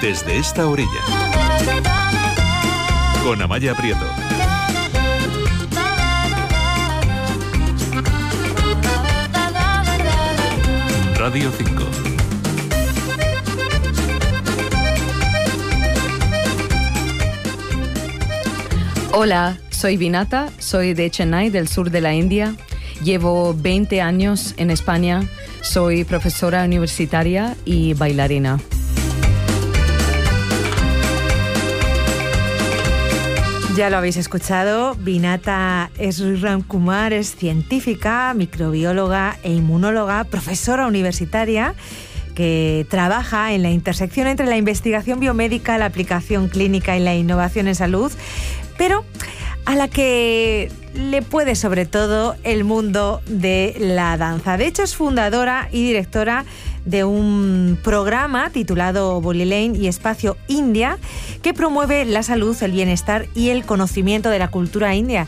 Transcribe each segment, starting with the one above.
Desde esta orilla, con Amaya Prieto. Radio 5. Hola, soy Vinata, soy de Chennai, del sur de la India. Llevo 20 años en España, soy profesora universitaria y bailarina. Ya lo habéis escuchado, Vinata Sriramkumar es científica, microbióloga e inmunóloga, profesora universitaria que trabaja en la intersección entre la investigación biomédica, la aplicación clínica y la innovación en salud, pero a la que le puede sobre todo el mundo de la danza. De hecho, es fundadora y directora de un programa titulado Bolly Lane y Espacio India que promueve la salud, el bienestar y el conocimiento de la cultura india.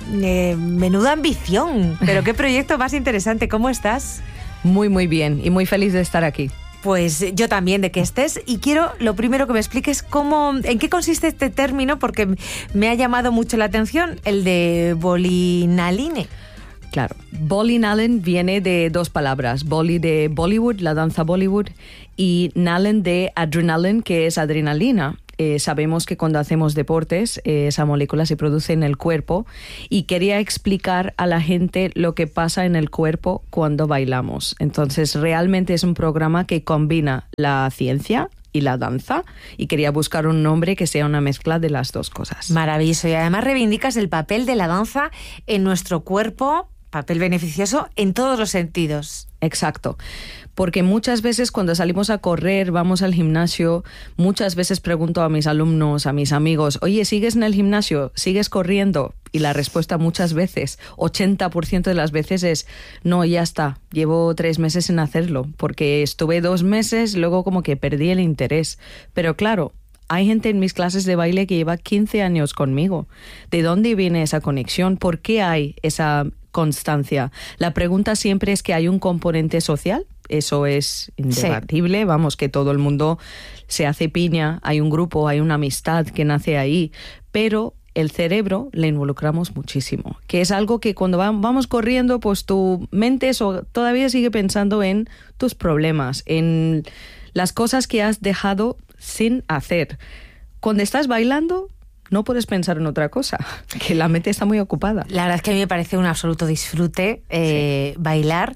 Menuda ambición, pero qué proyecto más interesante. ¿Cómo estás? Muy, muy bien y muy feliz de estar aquí. Pues yo también de que estés, y quiero lo primero que me expliques en qué consiste este término, porque me ha llamado mucho la atención, el de Bolly Naline. Claro, Bolly Naline viene de dos palabras, Bolly de Bollywood, la danza Bollywood, y Naline de adrenaline, que es adrenalina. Sabemos que cuando hacemos deportes, esa molécula se produce en el cuerpo, y quería explicar a la gente lo que pasa en el cuerpo cuando bailamos. Entonces, realmente es un programa que combina la ciencia y la danza, y quería buscar un nombre que sea una mezcla de las dos cosas. Maravilloso, y además reivindicas el papel de la danza en nuestro cuerpo, papel beneficioso en todos los sentidos. Exacto. Porque muchas veces cuando salimos a correr, vamos al gimnasio, muchas veces pregunto a mis alumnos, a mis amigos, oye, ¿sigues en el gimnasio? ¿Sigues corriendo? Y la respuesta muchas veces, 80% de las veces es, no, ya está, llevo 3 meses en hacerlo, porque estuve 2 meses, luego como que perdí el interés. Pero claro, hay gente en mis clases de baile que lleva 15 años conmigo. ¿De dónde viene esa conexión? ¿Por qué hay esa constancia? La pregunta siempre es que hay un componente social. Eso es indebatible, sí. Vamos, que todo el mundo se hace piña, hay un grupo, hay una amistad que nace ahí, pero el cerebro le involucramos muchísimo, que es algo que cuando vamos corriendo, pues tu mente todavía sigue pensando en tus problemas, en las cosas que has dejado sin hacer. Cuando estás bailando, no puedes pensar en otra cosa, que la mente está muy ocupada. La verdad es que a mí me parece un absoluto disfrute bailar,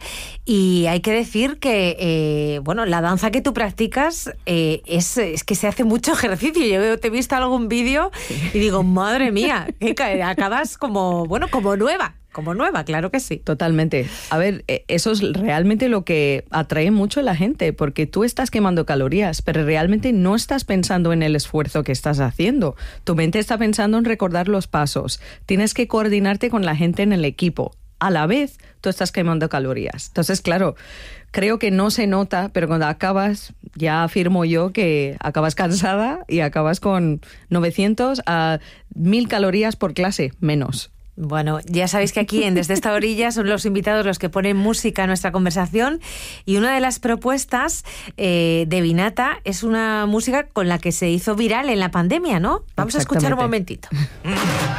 y hay que decir que la danza que tú practicas es que se hace mucho ejercicio. Yo te he visto algún vídeo y digo, madre mía, que acabas como nueva. Como nueva, claro que sí. Totalmente. A ver, eso es realmente lo que atrae mucho a la gente, porque tú estás quemando calorías, pero realmente no estás pensando en el esfuerzo que estás haciendo. Tu mente está pensando en recordar los pasos. Tienes que coordinarte con la gente en el equipo. A la vez, tú estás quemando calorías. Entonces, claro, creo que no se nota, pero cuando acabas, ya afirmo yo que acabas cansada y acabas con 900 a 1000 calorías por clase, menos. Bueno, ya sabéis que aquí en Desde esta orilla son los invitados los que ponen música a nuestra conversación, y una de las propuestas de Vinata es una música con la que se hizo viral en la pandemia, ¿no? Vamos a escuchar un momentito.